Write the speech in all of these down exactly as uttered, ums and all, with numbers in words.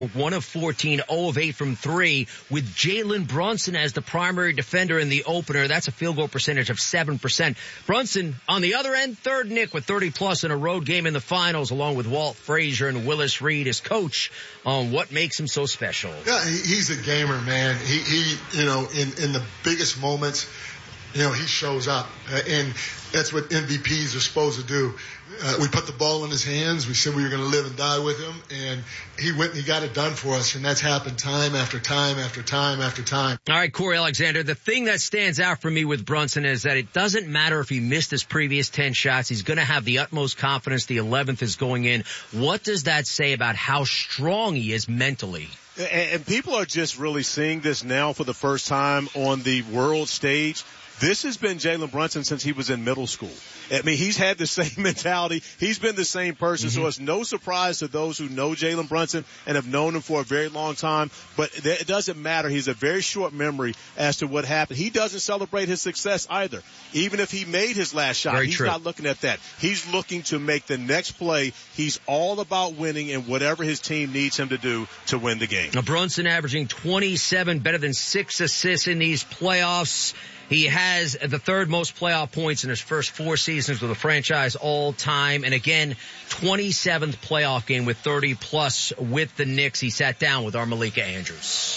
one of fourteen, zero of eight from three, with Jalen Brunson as the primary defender in the opener. That's a field goal percentage of seven percent. Brunson, on the other end, third Nick with thirty plus in a road game in the finals, along with Walt Frazier and Willis Reed, his coach, on what makes him so special. Yeah, he's a gamer, man. He, he, you know, in, in the biggest moments, you know, he shows up. Uh, and that's what M V Ps are supposed to do. Uh, we put the ball in his hands. We said we were going to live and die with him. And he went and he got it done for us. And that's happened time after time after time after time. All right, Corey Alexander, the thing that stands out for me with Brunson is that it doesn't matter if he missed his previous ten shots. He's going to have the utmost confidence. The eleventh is going in. What does that say about how strong he is mentally? And people are just really seeing this now for the first time on the world stage. This has been Jalen Brunson since he was in middle school. I mean, he's had the same mentality. He's been the same person. Mm-hmm. So it's no surprise to those who know Jalen Brunson and have known him for a very long time. But it doesn't matter. He's a very short memory as to what happened. He doesn't celebrate his success either. Even if he made his last shot, very he's true. Not looking at that. He's looking to make the next play. He's all about winning and whatever his team needs him to do to win the game. Now, Brunson averaging twenty-seven, better than six assists in these playoffs. He has the third most playoff points in his first four seasons with the franchise all time. And again, twenty-seventh playoff game with thirty plus with the Knicks. He sat down with our Malika Andrews.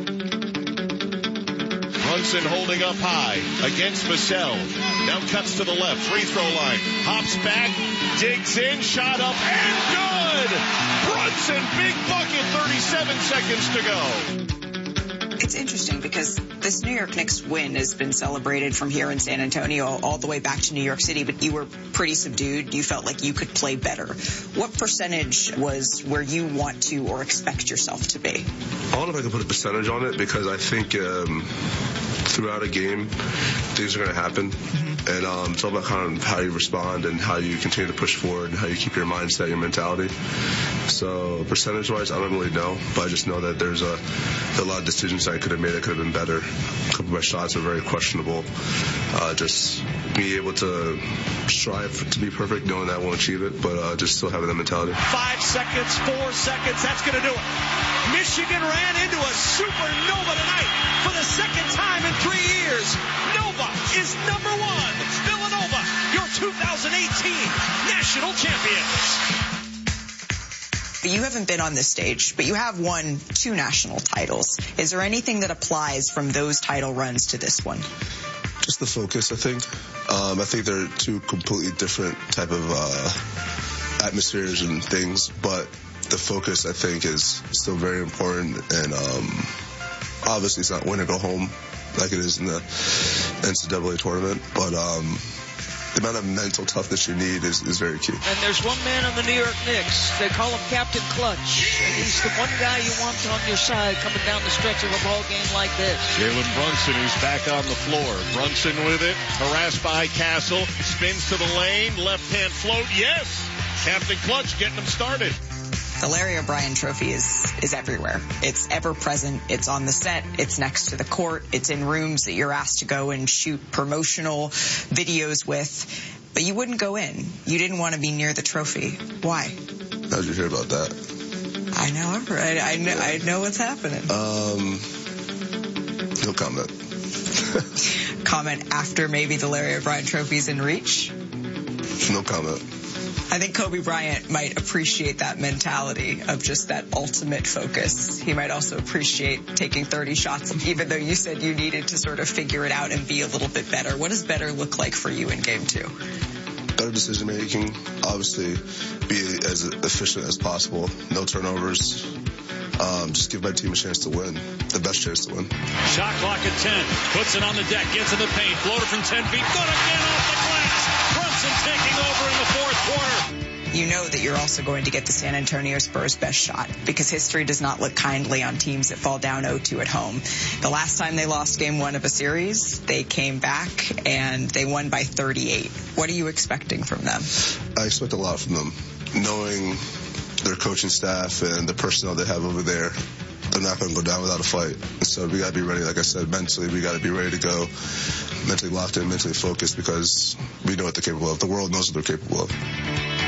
Brunson holding up high against Vassell. Now cuts to the left, free throw line. Hops back, digs in, shot up, and good! Brunson, big bucket, thirty-seven seconds to go. It's interesting because this New York Knicks win has been celebrated from here in San Antonio all the way back to New York City, but you were pretty subdued. You felt like you could play better. What percentage was where you want to or expect yourself to be? I don't know if I can put a percentage on it because I think um, throughout a game, things are going to happen. Mm-hmm. And um, it's all about kind of how you respond and how you continue to push forward and how you keep your mindset, your mentality. So percentage-wise, I don't really know, but I just know that there's a, a lot of decisions I could have made that could have been better. A couple of my shots are very questionable. Uh, just being able to strive to be perfect, knowing that I won't achieve it, but uh, just still having that mentality. Five seconds, four seconds, that's going to do it. Michigan ran into a supernova tonight for the second time in three years. Nova is number one. Villanova, your two thousand eighteen national champions. You haven't been on this stage, but you have won two national titles. Is there anything that applies from those title runs to this one? Just the focus, I think. Um, I think they're two completely different type of uh, atmospheres and things, but the focus, I think, is still very important. And um, obviously, it's not win or go home like it is in the N C double A tournament, but um, the amount of mental toughness you need is, is very key. And there's one man on the New York Knicks. They call him Captain Clutch. And he's the one guy you want on your side coming down the stretch of a ball game like this. Jalen Brunson, who's back on the floor. Brunson with it, harassed by Castle. Spins to the lane, left-hand float. Yes! Captain Clutch getting him started. The Larry O'Brien Trophy is, is everywhere. It's ever present. It's on the set. It's next to the court. It's in rooms that you're asked to go and shoot promotional videos with. But you wouldn't go in. You didn't want to be near the trophy. Why? How did you hear about that? I know. I, I know. I know what's happening. Um, no comment. Comment after maybe the Larry O'Brien Trophy's in reach? No comment. I think Kobe Bryant might appreciate that mentality of just that ultimate focus. He might also appreciate taking thirty shots, even though you said you needed to sort of figure it out and be a little bit better. What does better look like for you in game two? Better decision making, obviously be as efficient as possible, no turnovers. Um, just give my team a chance to win, the best chance to win. Shot clock at ten, puts it on the deck, gets in the paint, floater from ten feet, good again off the glass. Brunson taking over in the fourth quarter. You know that you're also going to get the San Antonio Spurs' best shot because history does not look kindly on teams that fall down oh two at home. The last time they lost game one of a series, they came back and they won by thirty-eight. What are you expecting from them? I expect a lot from them, knowing their coaching staff and the personnel they have over there. They're not going to go down without a fight. So we got to be ready. Like I said, mentally, we got to be ready to go, mentally locked in, mentally focused, because we know what they're capable of. The world knows what they're capable of.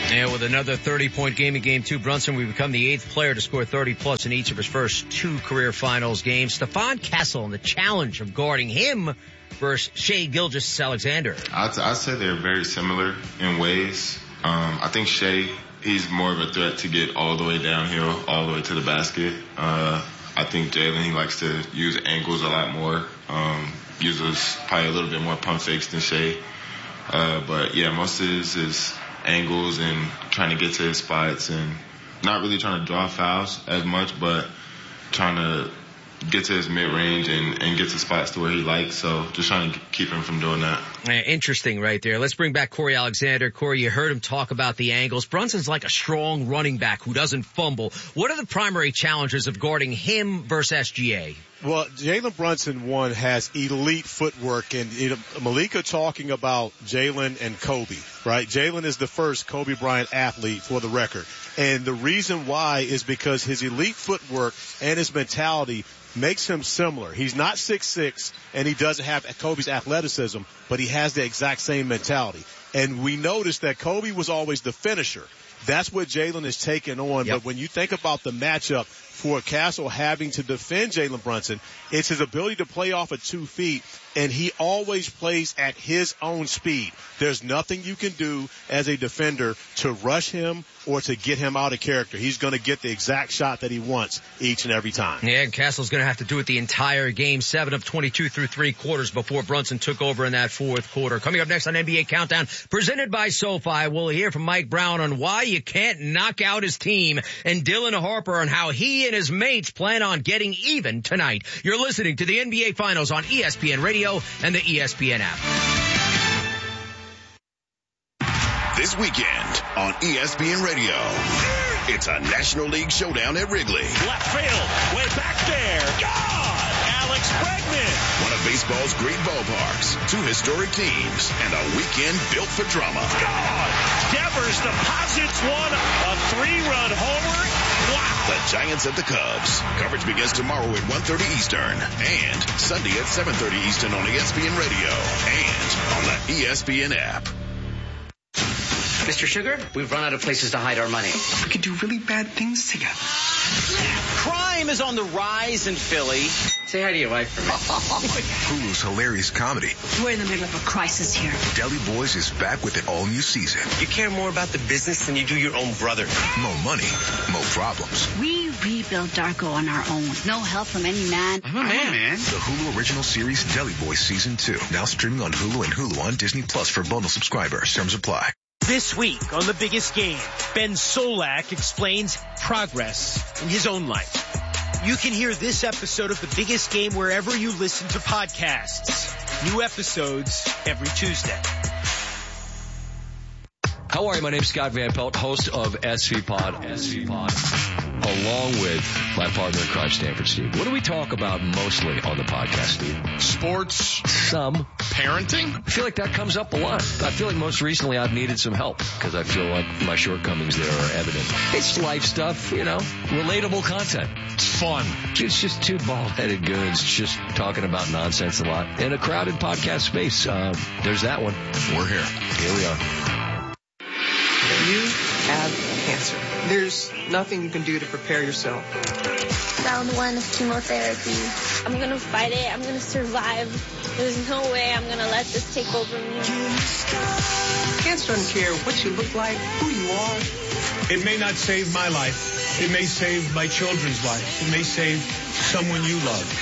And with another thirty-point game in Game two, Brunson will become the eighth player to score thirty-plus in each of his first two career finals games. Stephon Kessel and the challenge of guarding him versus Shai Gilgeous-Alexander. I'd, I'd say they're very similar in ways. Um, I think Shai, he's more of a threat to get all the way downhill, all the way to the basket. Uh, I think Jalen, he likes to use angles a lot more, um, uses probably a little bit more pump fakes than Shai. Uh, but yeah, most of his is angles and trying to get to his spots and not really trying to draw fouls as much, but trying to get to his mid-range and, and get to spots to where he likes. So just trying to keep him from doing that. Interesting right there. Let's bring back Corey Alexander. Corey, you heard him talk about the angles. Brunson's like a strong running back who doesn't fumble. What are the primary challenges of guarding him versus S G A? Well, Jalen Brunson, one, has elite footwork, and you know, Malika talking about Jalen and Kobe, right? Jalen is the first Kobe Bryant athlete for the record. And the reason why is because his elite footwork and his mentality makes him similar. He's not six six, and he doesn't have Kobe's athleticism, but he has the exact same mentality. And we noticed that Kobe was always the finisher. That's what Jalen is taking on. Yep. But when you think about the matchup for Castle having to defend Jalen Brunson, it's his ability to play off of two feet, and he always plays at his own speed. There's nothing you can do as a defender to rush him or to get him out of character. He's going to get the exact shot that he wants each and every time. Yeah, and Castle's going to have to do it the entire game, seven of twenty-two through three quarters before Brunson took over in that fourth quarter. Coming up next on N B A Countdown, presented by SoFi, we'll hear from Mike Brown on why you can't knock out his team, and Dylan Harper on how he and his mates plan on getting even tonight. You're listening to the N B A Finals on E S P N Radio and the E S P N app. This weekend on E S P N Radio, it's a National League showdown at Wrigley. Left field, way back there. God! Alex Bregman. One of baseball's great ballparks, two historic teams, and a weekend built for drama. God! Devers deposits one, a three-run homer. Wow! The Giants at the Cubs. Coverage begins tomorrow at one thirty Eastern and Sunday at seven thirty Eastern on E S P N Radio and on the E S P N app. Mister Sugar, we've run out of places to hide our money. We could do really bad things together. Crime is on the rise in Philly. Say hi to your wife for me. Hulu's hilarious comedy. We're in the middle of a crisis here. Deli Boys is back with an all-new season. You care more about the business than you do your own brother. More money, more problems. We rebuilt Darko on our own. No help from any man. I'm a man. I'm a man. The Hulu original series Deli Boys Season two. Now streaming on Hulu and Hulu on Disney Plus for bundle subscribers. Terms apply. This week on The Biggest Game, Ben Solak explains progress in his own life. You can hear this episode of The Biggest Game wherever you listen to podcasts. New episodes every Tuesday. How are you? My name's Scott Van Pelt, host of S V Pod, S V Pod, along with my partner in crime, Stanford Steve. What do we talk about mostly on the podcast, Steve? Sports. Some. Parenting. I feel like that comes up a lot. I feel like most recently I've needed some help because I feel like my shortcomings there are evident. It's life stuff, you know, relatable content. It's fun. It's just two bald-headed goons just talking about nonsense a lot in a crowded podcast space. Uh, there's that one. We're here. Here we are. You have cancer. There's nothing you can do to prepare yourself. Round one of chemotherapy. I'm going to fight it. I'm going to survive. There's no way I'm going to let this take over me. Cancer doesn't care what you look like, who you are. It may not save my life. It may save my children's life. It may save someone you love.